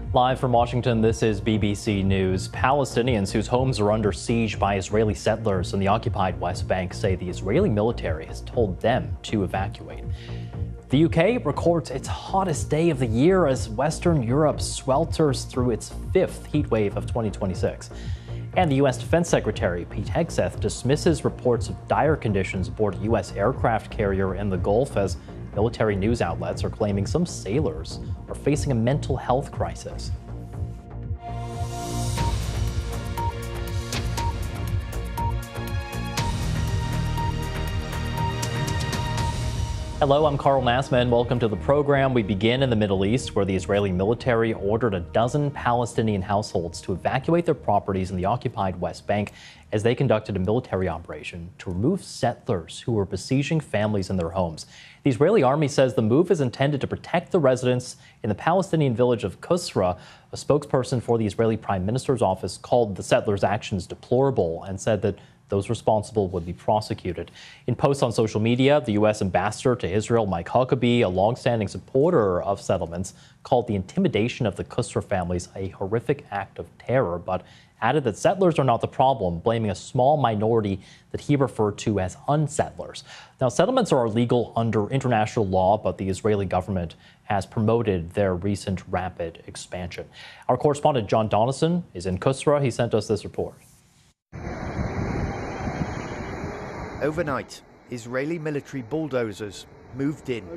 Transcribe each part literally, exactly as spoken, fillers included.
Live from Washington, this is B B C News. Palestinians whose homes are under siege by Israeli settlers in the occupied West Bank say the Israeli military has told them to evacuate. The U K records its hottest day of the year as Western Europe swelters through its fifth heat wave of twenty twenty-six. And the U S Defense Secretary Pete Hegseth dismisses reports of dire conditions aboard a U S aircraft carrier in the Gulf as military news outlets are claiming some sailors are facing a mental health crisis. Hello, I'm Carl Nassman. Welcome to the program. We begin in the Middle East, where the Israeli military ordered a dozen Palestinian households to evacuate their properties in the occupied West Bank as they conducted a military operation to remove settlers who were besieging families in their homes. The Israeli army says the move is intended to protect the residents in the Palestinian village of Qusra. A spokesperson for the Israeli Prime Minister's office called the settlers' actions deplorable and said that those responsible would be prosecuted. In posts on social media, the U S ambassador to Israel, Mike Huckabee, a longstanding supporter of settlements, called the intimidation of the Qusra families a horrific act of terror, but added that settlers are not the problem, blaming a small minority that he referred to as unsettlers. Now, settlements are illegal under international law, but the Israeli government has promoted their recent rapid expansion. Our correspondent John Donison is in Qusra. He sent us this report. Overnight, Israeli military bulldozers moved in.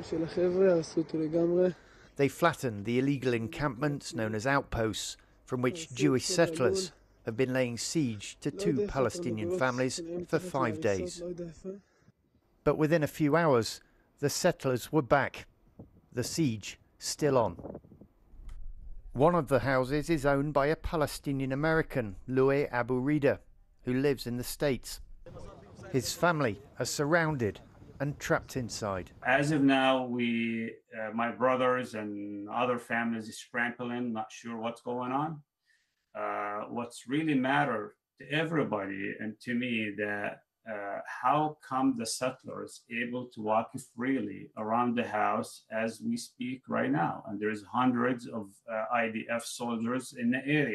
They flattened the illegal encampments known as outposts, from which Jewish settlers have been laying siege to two Palestinian families for five days. But within a few hours, the settlers were back, the siege still on. One of the houses is owned by a Palestinian American, Louis Abu Rida, who lives in the States. His family are surrounded and trapped inside. As of now, we, uh, my brothers and other families is scrambling, not sure what's going on. Uh, what's really matter to everybody and to me that uh, how come the settlers able to walk freely around the house as we speak right now? And there's hundreds of uh, I D F soldiers in the area.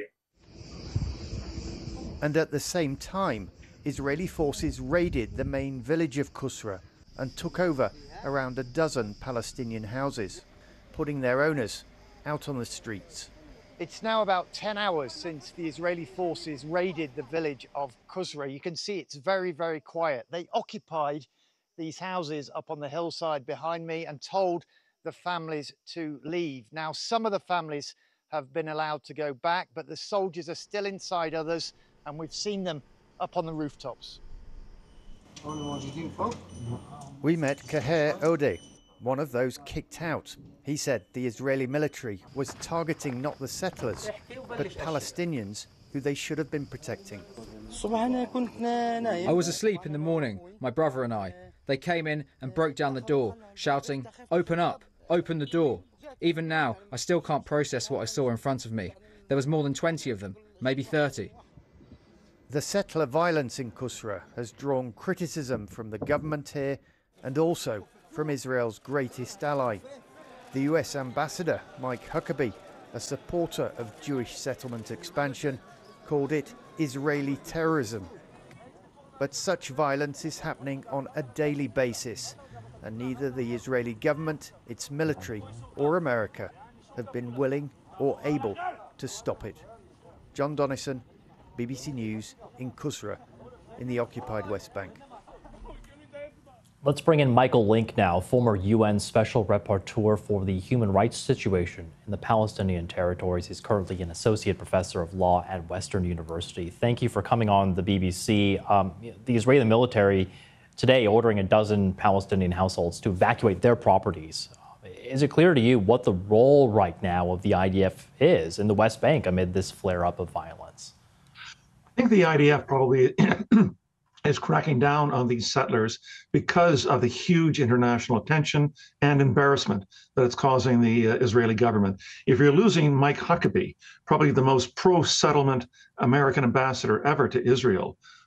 And at the same time, Israeli forces raided the main village of Qusra and took over around a dozen Palestinian houses, putting their owners out on the streets. It's now about ten hours since the Israeli forces raided the village of Qusra. You can see it's very, very quiet. They occupied these houses up on the hillside behind me and told the families to leave. Now, some of the families have been allowed to go back, but the soldiers are still inside others, and we've seen them up on the rooftops. We met Kaher Ode, one of those kicked out. He said the Israeli military was targeting not the settlers, but Palestinians who they should have been protecting. I was asleep in the morning, my brother and I. They came in and broke down the door, shouting, "Open up, open the door." Even now, I still can't process what I saw in front of me. There was more than twenty of them, maybe thirty. The settler violence in Qusra has drawn criticism from the government here and also from Israel's greatest ally. The U S ambassador, Mike Huckabee, a supporter of Jewish settlement expansion, called it Israeli terrorism. But such violence is happening on a daily basis, and neither the Israeli government, its military, or America have been willing or able to stop it. John Donison, B B C News in Qusra, in the occupied West Bank. Let's bring in Michael Link now, former U N Special Rapporteur for the human rights situation in the Palestinian territories. He's currently an associate professor of law at Western University. Thank you for coming on the B B C. Um, the Israeli military today ordering a dozen Palestinian households to evacuate their properties. Is it clear to you what the role right now of the I D F is in the West Bank amid this flare-up of violence? I think the I D F probably is cracking down on these settlers because of the huge international attention and embarrassment that it's causing the uh, Israeli government. If you're losing Mike Huckabee, probably the most pro-settlement American ambassador ever to Israel,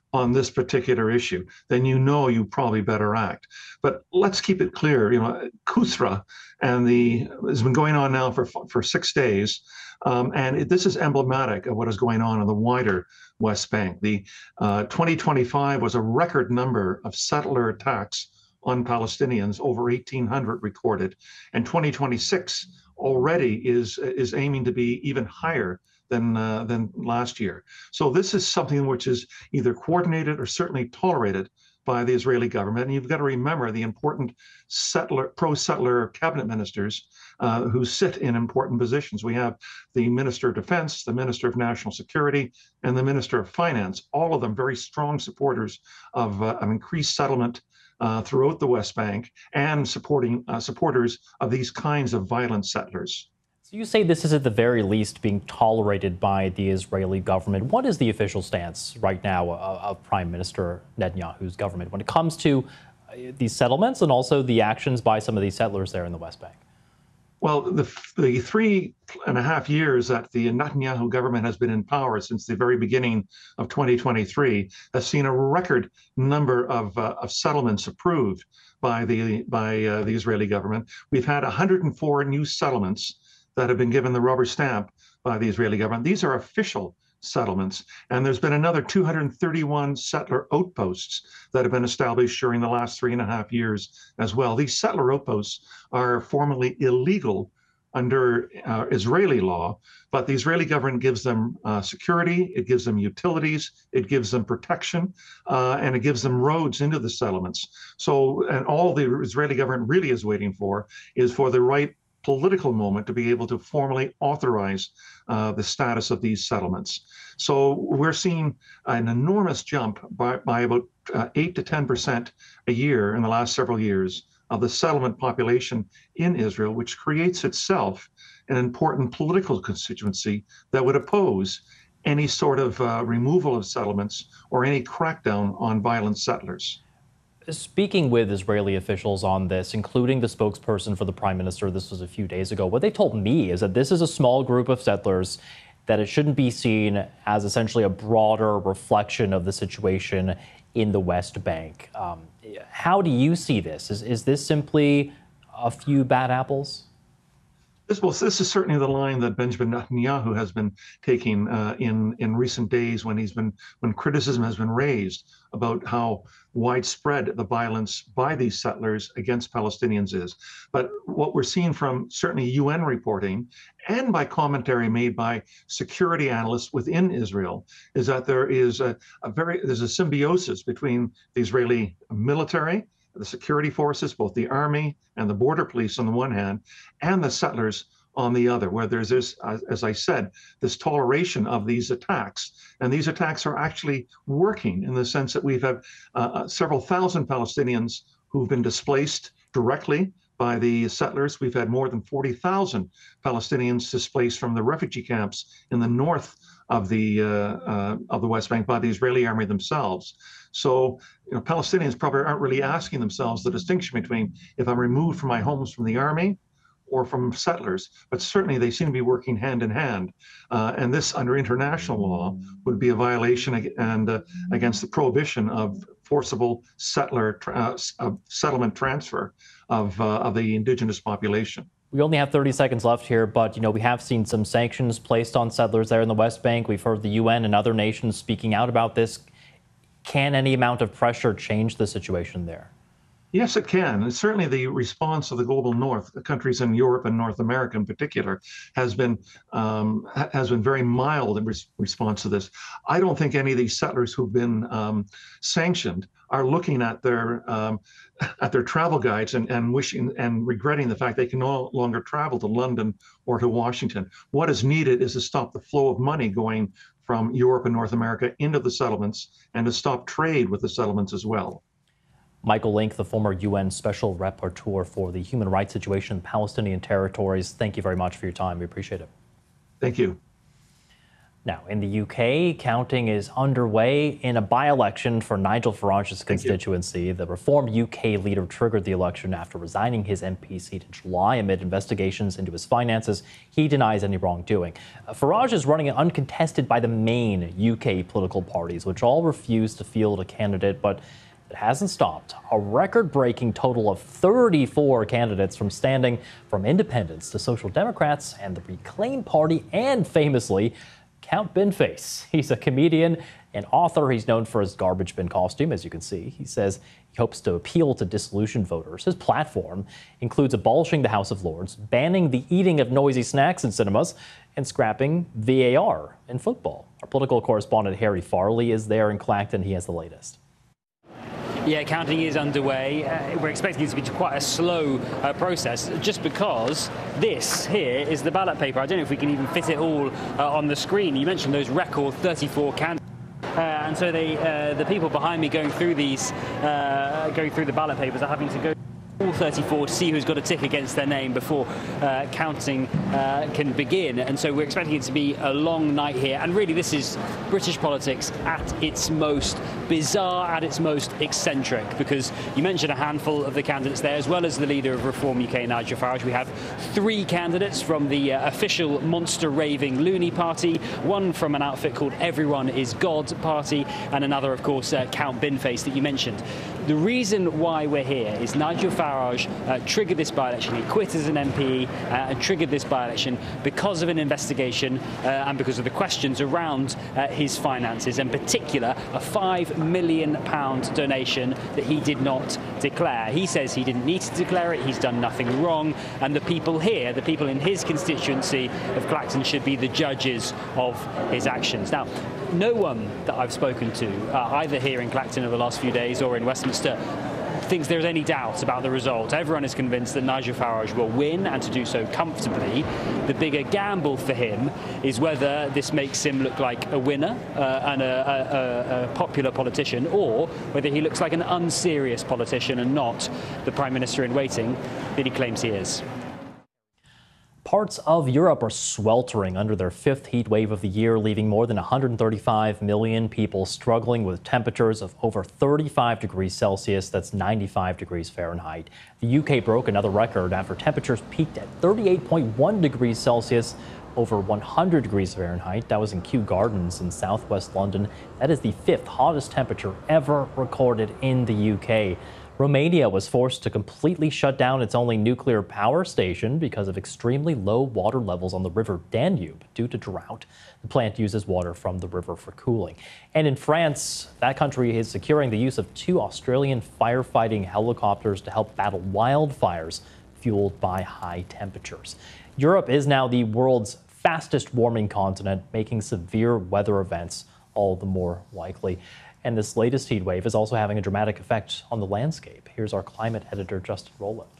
on this particular issue, then you know you probably better act. But let's keep it clear, you know, Kusra and the has been going on now for for six days, um, and it, this is emblematic of what is going on in the wider West Bank. The uh, twenty twenty-five was a record number of settler attacks on Palestinians, over eighteen hundred recorded, and twenty twenty-six already is is aiming to be even higher than uh, than last year. So this is something which is either coordinated or certainly tolerated by the Israeli government. And you've got to remember the important settler, pro-settler cabinet ministers uh, who sit in important positions. We have the Minister of Defense, the Minister of National Security, and the Minister of Finance, all of them very strong supporters of, uh, of increased settlement uh, throughout the West Bank and supporting uh, supporters of these kinds of violent settlers. So you say this is at the very least being tolerated by the Israeli government. What is the official stance right now of Prime Minister Netanyahu's government when it comes to these settlements and also the actions by some of these settlers there in the West Bank? Well, the, the three and a half years that the Netanyahu government has been in power since the very beginning of twenty twenty-three has seen a record number of, uh, of settlements approved by the by uh, the Israeli government. We've had one hundred four new settlements that have been given the rubber stamp by the Israeli government. These are official settlements, and there's been another two hundred thirty-one settler outposts that have been established during the last three and a half years as well. These settler outposts are formally illegal under uh, Israeli law, but the Israeli government gives them uh, security, it gives them utilities, it gives them protection, uh, and it gives them roads into the settlements. So, and all the Israeli government really is waiting for is for the right political moment to be able to formally authorize uh, the status of these settlements. So we're seeing an enormous jump by, by about uh, eight to ten percent a year in the last several years of the settlement population in Israel, which creates itself an important political constituency that would oppose any sort of uh, removal of settlements or any crackdown on violent settlers. Speaking with Israeli officials on this, including the spokesperson for the prime minister, this was a few days ago, what they told me is that this is a small group of settlers, that it shouldn't be seen as essentially a broader reflection of the situation in the West Bank. Um, how do you see this? Is, is this simply a few bad apples? This, well, this is certainly the line that Benjamin Netanyahu has been taking uh, in in recent days when he's been when criticism has been raised about how widespread the violence by these settlers against Palestinians is. But what we're seeing from certainly U N reporting and by commentary made by security analysts within Israel is that there is a, a very there's a symbiosis between the Israeli military, the security forces, both the army and the border police on the one hand, and the settlers on the other, where there's this, as I said, this toleration of these attacks. And these attacks are actually working in the sense that we've had uh, several thousand Palestinians who've been displaced directly by the settlers. We've had more than forty thousand Palestinians displaced from the refugee camps in the north of the uh, uh, of the West Bank by the Israeli army themselves. So, you know, Palestinians probably aren't really asking themselves the distinction between if I'm removed from my homes from the army or from settlers, but certainly they seem to be working hand in hand. Uh, and this, under international law, would be a violation ag- and uh, against the prohibition of forcible settler tra- uh, settlement transfer of uh, of the indigenous population. We only have thirty seconds left here, but, you know, we have seen some sanctions placed on settlers there in the West Bank. We've heard the U N and other nations speaking out about this. Can any amount of pressure change the situation there? Yes, it can. And certainly the response of the global north, the countries in Europe and North America in particular, has been um, has been very mild in res- response to this. I don't think any of these settlers who've been um, sanctioned are looking at their um, at their travel guides and, and wishing and regretting the fact they can no longer travel to London or to Washington. What is needed is to stop the flow of money going from Europe and North America into the settlements and to stop trade with the settlements as well. Michael Link, the former U N Special Rapporteur for the human rights situation in Palestinian territories, thank you very much for your time. We appreciate it. Thank you. Now, in the U K, counting is underway in a by-election for Nigel Farage's constituency. The Reform U K leader triggered the election after resigning his M P seat in July amid investigations into his finances. He denies any wrongdoing. Uh, Farage is running uncontested by the main U K political parties, which all refuse to field a candidate, but it hasn't stopped a record-breaking total of thirty-four candidates from standing from independents to Social Democrats and the Reclaim Party, and famously, Count Binface. He's a comedian and author. He's known for his garbage bin costume, as you can see. He says he hopes to appeal to disillusioned voters. His platform includes abolishing the House of Lords, banning the eating of noisy snacks in cinemas, and scrapping V A R in football. Our political correspondent Harry Farley is there in Clacton. He has the latest. Yeah, counting is underway. Uh, we're expecting it to be quite a slow uh, process, just because this here is the ballot paper. I don't know if we can even fit it all uh, on the screen. You mentioned those record thirty-four candidates. Uh, and so they, uh, the people behind me going through these, uh, going through the ballot papers are having to go all thirty-four to see who's got a tick against their name before uh, counting uh, can begin. And so we're expecting it to be a long night here. And really, this is British politics at its most bizarre, at its most eccentric, because you mentioned a handful of the candidates there, as well as the leader of Reform U K, Nigel Farage. We have three candidates from the uh, official monster raving loony party, one from an outfit called Everyone is God party, and another, of course, uh, Count Binface that you mentioned. The reason why we're here is Nigel Farage uh, triggered this by-election. He quit as an M P uh, and triggered this by-election because of an investigation uh, and because of the questions around uh, his finances, in particular a five million pound donation that he did not declare. He says he didn't need to declare it, he's done nothing wrong, and the people here, the people in his constituency of Clacton, should be the judges of his actions. Now, no one that I've spoken to, uh, either here in Clacton over the last few days or in Westminster, thinks there's any doubt about the result. Everyone is convinced that Nigel Farage will win, and to do so comfortably. The bigger gamble for him is whether this makes him look like a winner uh, and a, a, a popular politician, or whether he looks like an unserious politician and not the Prime Minister in waiting that he claims he is. Parts of Europe are sweltering under their fifth heat wave of the year, leaving more than one hundred thirty-five million people struggling with temperatures of over thirty-five degrees Celsius. That's ninety-five degrees Fahrenheit. The U K broke another record after temperatures peaked at thirty-eight point one degrees Celsius, over one hundred degrees Fahrenheit. That was in Kew Gardens in southwest London. That is the fifth hottest temperature ever recorded in the U K. Romania was forced to completely shut down its only nuclear power station because of extremely low water levels on the river Danube due to drought. The plant uses water from the river for cooling. And in France, that country is securing the use of two Australian firefighting helicopters to help battle wildfires fueled by high temperatures. Europe is now the world's fastest warming continent, making severe weather events all the more likely. And this latest heat wave is also having a dramatic effect on the landscape. Here's our climate editor, Justin Rowland.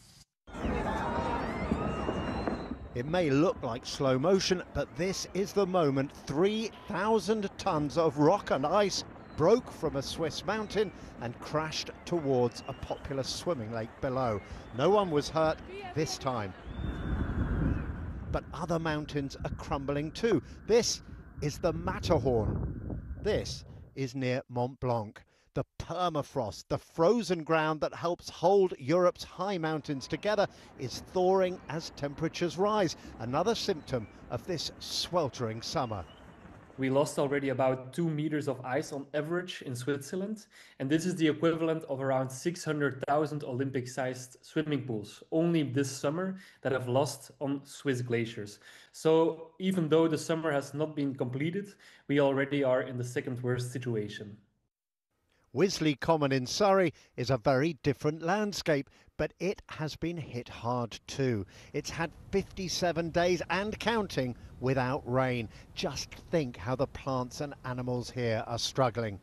It may look like slow motion, but this is the moment three thousand tons of rock and ice broke from a Swiss mountain and crashed towards a popular swimming lake below. No one was hurt this time. But other mountains are crumbling too. This is the Matterhorn. This is near Mont Blanc. The permafrost, the frozen ground that helps hold Europe's high mountains together, is thawing as temperatures rise. Another symptom of this sweltering summer. We lost already about two meters of ice on average in Switzerland, and this is the equivalent of around six hundred thousand Olympic-sized swimming pools only this summer that have lost on Swiss glaciers. So even though the summer has not been completed, we already are in the second worst situation. Wisley Common in Surrey is a very different landscape, but it has been hit hard too. It's had fifty-seven days and counting without rain. Just think how the plants and animals here are struggling.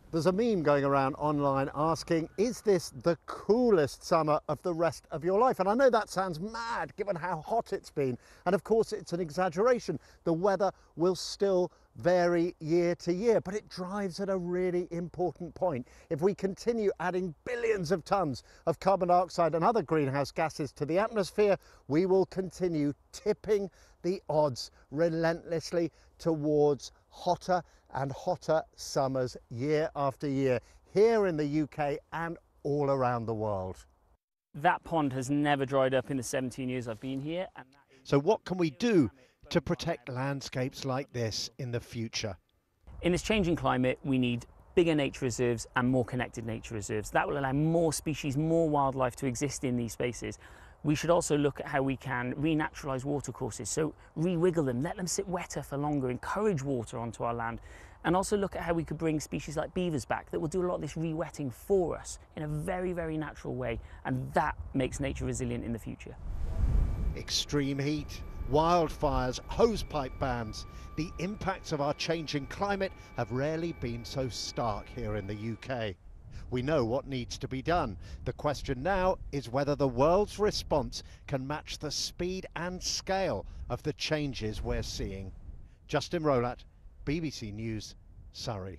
There's a meme going around online asking, is this the coolest summer of the rest of your life? And I know that sounds mad given how hot it's been. And of course it's an exaggeration. The weather will still vary year to year, but it drives at a really important point. If we continue adding billions of tons of carbon dioxide and other greenhouse gases to the atmosphere, we will continue tipping the odds relentlessly towards hotter and hotter summers year after year, here in the U K and all around the world. That pond has never dried up in the seventeen years I've been here. And that is so what can we do to protect landscapes like this in the future? In this changing climate, we need bigger nature reserves and more connected nature reserves. That will allow more species, more wildlife to exist in these spaces. We should also look at how we can renaturalise watercourses, so re-wiggle them, let them sit wetter for longer, encourage water onto our land, and also look at how we could bring species like beavers back that will do a lot of this re-wetting for us in a very, very natural way, and that makes nature resilient in the future. Extreme heat, wildfires, hosepipe bans. The impacts of our changing climate have rarely been so stark here in the U K. We know what needs to be done. The question now is whether the world's response can match the speed and scale of the changes we're seeing. Justin Rowlatt, B B C News, Surrey.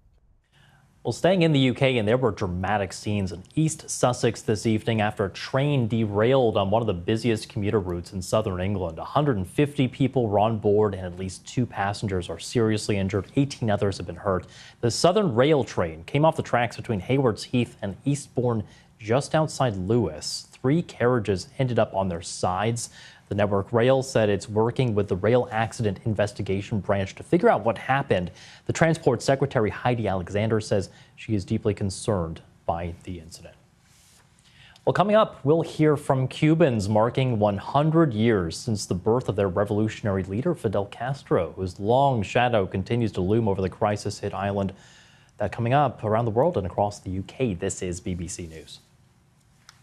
Well, staying in the U K, and there were dramatic scenes in East Sussex this evening after a train derailed on one of the busiest commuter routes in southern England. one hundred fifty people were on board and at least two passengers are seriously injured. eighteen others have been hurt. The Southern Rail train came off the tracks between Haywards Heath and Eastbourne just outside Lewes. Three carriages ended up on their sides. The Network Rail said it's working with the Rail Accident Investigation Branch to figure out what happened. The Transport Secretary Heidi Alexander says she is deeply concerned by the incident. Well, coming up, we'll hear from Cubans marking one hundred years since the birth of their revolutionary leader, Fidel Castro, whose long shadow continues to loom over the crisis-hit island. That coming up around the world and across the U K. This is B B C News.